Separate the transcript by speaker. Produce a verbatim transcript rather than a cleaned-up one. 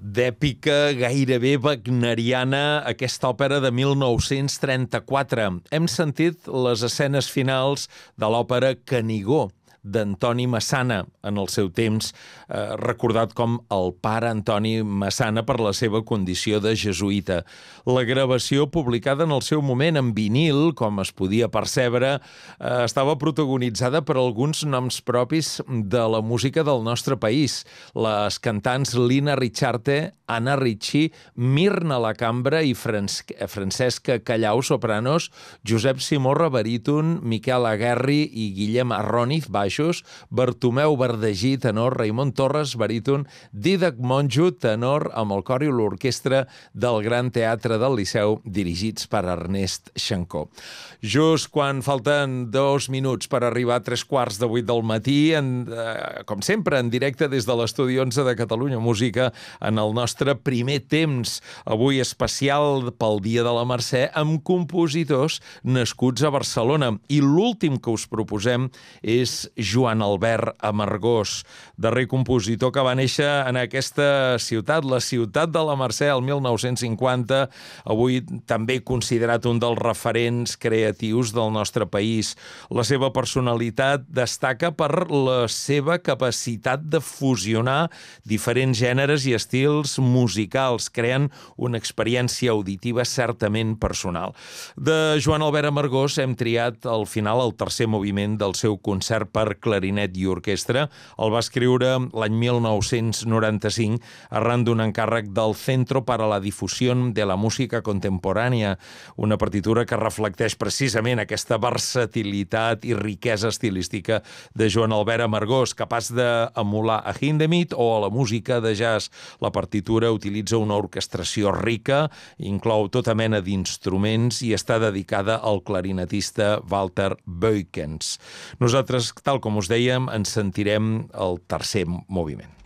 Speaker 1: d'èpica gairebé wagneriana, aquesta òpera de mil nou-cents trenta-quatre. Hem sentit les escenes finals de l'òpera Canigó, d'Antoni Massana, en el seu temps eh, recordat com el pare Antoni Massana per la seva condició de jesuïta. La gravació, publicada en el seu moment en vinil, com es podia percebre, eh, estava protagonitzada per alguns noms propis de la música del nostre país. Les cantants Lina Ricciarte, Anna Ricci, Mirna Lacambra i Francesca Callau, sopranos, Josep Simorra, baríton, Miquel Aguerri i Guillem Arroniz, baix, Bartomeu Verdegí, tenor, Raimon Torres, baríton, Dídac Monjo, tenor, amb el cor i l'orquestra del Gran Teatre del Liceu, dirigits per Ernest Xancó. Just quan falten dos minuts per arribar a tres quarts de vuit del matí, en, eh, com sempre, en directe des de l'Estudi onze de Catalunya Música, en el nostre primer temps, avui especial pel Dia de la Mercè, amb compositors nascuts a Barcelona. I l'últim que us proposem és Joan Albert Amargós, darrer compositor que va néixer en aquesta ciutat, la ciutat de la Mercè, el mil nou-cents cinquanta, avui també considerat un dels referents creatius del nostre país. La seva personalitat destaca per la seva capacitat de fusionar diferents gèneres i estils musicals, creant una experiència auditiva certament personal. De Joan Albert Amargós hem triat al final el tercer moviment del seu concert per clarinet i orquestra. El va escriure l'any mil nou-cents noranta-cinc arran d'un encàrrec del Centro para la Difusión de la Música Contemporánea, una partitura que reflecteix precisament aquesta versatilitat i riquesa estilística de Joan Albert Amargós, capaç d'emular a Hindemith o a la música de jazz. La partitura utilitza una orquestració rica, inclou tota mena d'instruments i està dedicada al clarinetista Walter Beukens. Nosaltres, tal com us dèiem, ens sentirem el tercer moviment.